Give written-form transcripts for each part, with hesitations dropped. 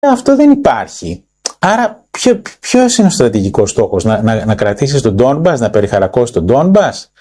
αυτό δεν υπάρχει. Άρα ποιος είναι ο στρατηγικός στόχος? Να κρατήσεις τον Ντόνμπας, να περιχαρακώσεις τον Ντόνμπας?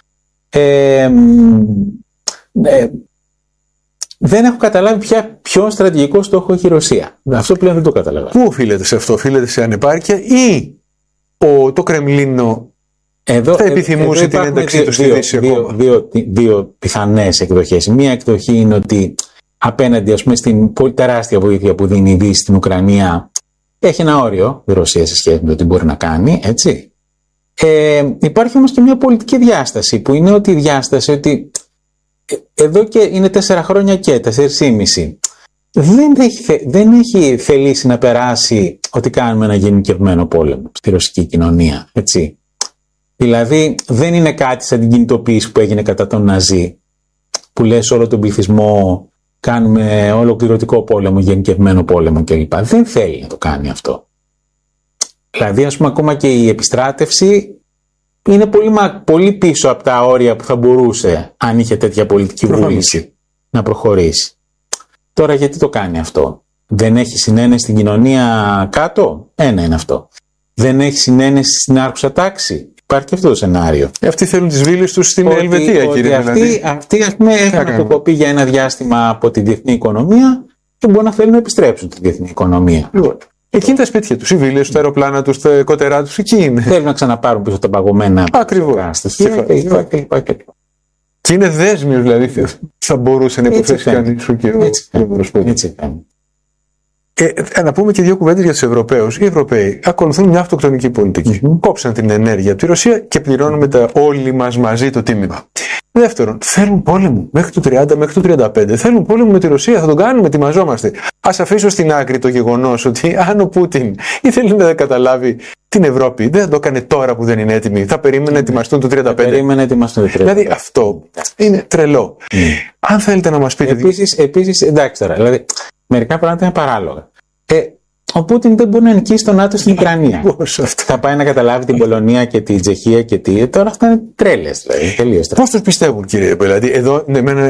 Δεν έχω καταλάβει πια ποιο στρατηγικό στόχο έχει η Ρωσία. Αυτό πλέον δεν το καταλαβαίνω. Πού οφείλεται σε αυτό? Οφείλεται σε ανεπάρκεια ή το Κρεμλίνο θα επιθυμούσε την ένταξή του στη Δύση ακόμα? Δύο πιθανές εκδοχές. Μία εκδοχή είναι ότι απέναντι, ας πούμε, στην πολύ τεράστια βοήθεια που δίνει η Δύση στην Ουκρανία, έχει ένα όριο η Ρωσία σε σχέση με το τι μπορεί να κάνει, έτσι. Υπάρχει όμως και μια πολιτική διάσταση, που είναι ότι η διάσταση ότι εδώ και είναι 4 χρόνια και 4,5 δεν έχει θελήσει να περάσει ότι κάνουμε ένα γενικευμένο πόλεμο στη ρωσική κοινωνία, έτσι. Δηλαδή δεν είναι κάτι σαν την κινητοποίηση που έγινε κατά τον Ναζί, που λες όλο τον πληθυσμό κάνουμε ολοκληρωτικό πόλεμο, γενικευμένο πόλεμο κλπ. Δεν θέλει να το κάνει αυτό. Δηλαδή, ας πούμε, ακόμα και η επιστράτευση είναι πολύ πίσω από τα όρια που θα μπορούσε, αν είχε τέτοια πολιτική βούληση, να προχωρήσει. Τώρα γιατί το κάνει αυτό? Δεν έχει συνένεση στην κοινωνία κάτω? Ένα είναι αυτό. Δεν έχει συνένεση στην άρχουσα τάξη? Υπάρχει και αυτό το σενάριο. Αυτοί θέλουν τις βίλες τους στην Ελβετία, κύριε Μελανή. Αυτοί, ας πούμε, έχουν αποκοπεί για ένα διάστημα από τη διεθνή οικονομία και μπορεί να θέλουν να επιστρέψουν τη διεθνή οικονομία. Εκεί είναι τα σπίτια τους, οι βίλες τους, τα αεροπλάνα τους, τα κότερά τους, εκεί είναι. Θέλουν να ξαναπάρουν πίσω τα παγωμένα στοιχεία κλπ. Και είναι δέσμιος, δηλαδή θα μπορούσε να υποθέσει κανείς ο κύριος. Έτσι κάνει. Να πούμε και 2 κουβέντες για τους Ευρωπαίους. Οι Ευρωπαίοι ακολουθούν μια αυτοκτονική πολιτική. Κόψαν την ενέργεια από τη Ρωσία και πληρώνουμε όλοι μας μαζί το τίμημα. Δεύτερον, θέλουν πόλεμο μέχρι το 30, μέχρι το 35. Θέλουν πόλεμο με τη Ρωσία, θα τον κάνουμε, ετοιμαζόμαστε. Ας αφήσω στην άκρη το γεγονός ότι αν ο Πούτιν ήθελε να καταλάβει την Ευρώπη, δεν θα το έκανε τώρα που δεν είναι έτοιμη. Θα περίμενε να ετοιμαστούν το 35. Περίμενε να ετοιμαστούν το 35. Δηλαδή αυτό είναι τρελό. Αν θέλετε να μας πείτε. Επίσης, εντάξει τώρα, δηλαδή μερικά πράγματα είναι παράλογα. Ο Πούτιν δεν μπορεί να νικήσει τον ΝΑΤΟ στην Ουκρανία. Θα πάει να καταλάβει την Πολωνία και την Τσεχία και τι. Τώρα αυτά είναι τρέλες. Δηλαδή, πώς τους πιστεύουν, κύριε Πελάτη? Εδώ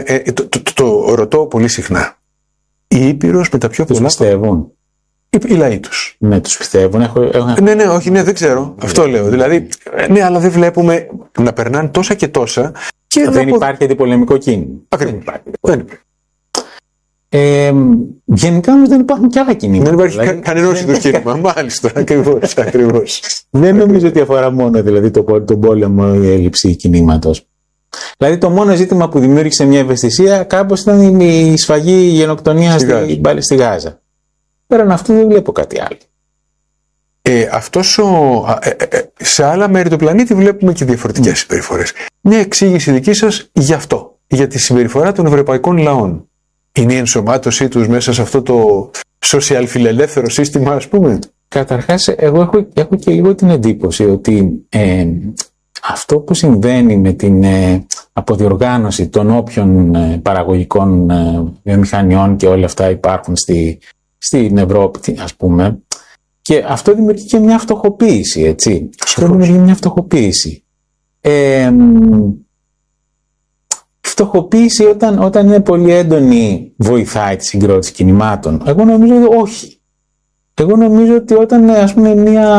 το ρωτώ πολύ συχνά. Η Ήπειρος με τα πιο πολλά. Τους πιστεύουν. Οι λαοί τους. Ναι, τους πιστεύουν. Ναι, δεν ξέρω. Αυτό λέω. Δηλαδή, ναι, αλλά δεν βλέπουμε να περνάνε τόσα και τόσα. Και δεν υπάρχει αντιπολεμικό κίνημα. Ακριβώς. Δεν υπάρχει. Γενικά όμως δεν υπάρχουν και άλλα κινήματα. Δεν υπάρχει κανένας είδους κίνημα. Μάλιστα, ακριβώς. Δεν νομίζω ότι αφορά μόνο δηλαδή τον πόλεμο ή η έλλειψη κινήματος. Δηλαδή το μόνο ζήτημα που δημιούργησε μια ευαισθησία κάπως ήταν η σφαγή, η γενοκτονία στη Γάζα. Πέραν αυτού δεν βλέπω κάτι άλλο. Σε άλλα μέρη του πλανήτη βλέπουμε και διαφορετικές συμπεριφορές. Μια εξήγηση δική σας γι' αυτό, για τη συμπεριφορά των ευρωπαϊκών λαών. Είναι η ενσωμάτωσή τους μέσα σε αυτό το social φιλελεύθερο σύστημα, ας πούμε? Καταρχάς, εγώ έχω και λίγο την εντύπωση ότι αυτό που συμβαίνει με την αποδιοργάνωση των όποιων παραγωγικών βιομηχανιών και όλα αυτά υπάρχουν στην Ευρώπη, ας πούμε, και αυτό δημιουργεί και μια φτωχοποίηση, έτσι. Αυτό δημιουργεί μια φτωχοποίηση. Φτωχοποίηση όταν είναι πολύ έντονη βοηθάει τη συγκρότηση κινημάτων? Εγώ νομίζω ότι όχι. Εγώ νομίζω ότι όταν, ας πούμε,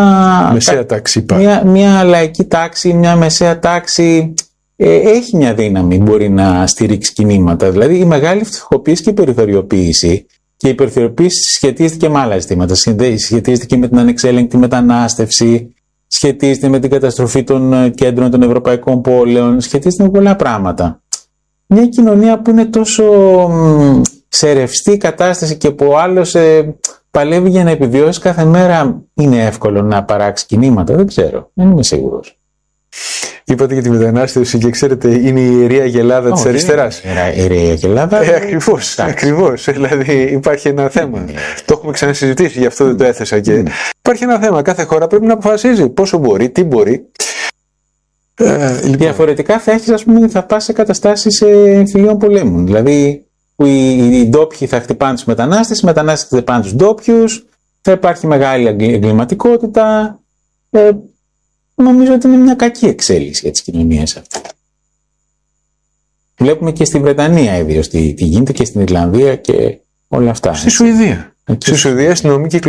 μια λαϊκή τάξη, μια μεσαία τάξη έχει μια δύναμη, μπορεί να στηρίξει κινήματα. Δηλαδή η μεγάλη φτωχοποίηση και η περιθωριοποίηση, και η περιθωριοποίηση σχετίζεται και με άλλα ζητήματα. Σχετίζεται και με την ανεξέλεγκτη μετανάστευση, σχετίζεται με την καταστροφή των κέντρων των ευρωπαϊκών πόλεων, σχετίζεται με πολλά πράγματα. Μια κοινωνία που είναι τόσο σε ρευστή κατάσταση και που ο άλλος παλεύει για να επιβιώσει κάθε μέρα, είναι εύκολο να παράξει κινήματα? Δεν ξέρω, δεν είμαι σίγουρος. Είπατε για τη μετανάστευση και ξέρετε, είναι η ιερή αγελάδα της αριστεράς. Η ιερή αγελάδα. Ακριβώς. Δηλαδή υπάρχει ένα θέμα. Το έχουμε ξανασυζητήσει, γι' αυτό δεν το έθεσα. Και υπάρχει ένα θέμα. Κάθε χώρα πρέπει να αποφασίζει πόσο μπορεί, τι μπορεί. Διαφορετικά θα πας σε καταστάσεις εμφυλίων πολέμων. Δηλαδή που οι ντόπιοι θα χτυπάνε τους μετανάστες, οι μετανάστες θα χτυπάνε τους ντόπιους, θα υπάρχει μεγάλη εγκληματικότητα. Νομίζω ότι είναι μια κακή εξέλιξη για τις κοινωνίες αυτές. Βλέπουμε και στη Βρετανία ιδίως τι γίνεται, και στην Ιρλανδία και όλα αυτά. Στη Σουηδία. Στη Σουηδία αστυνομική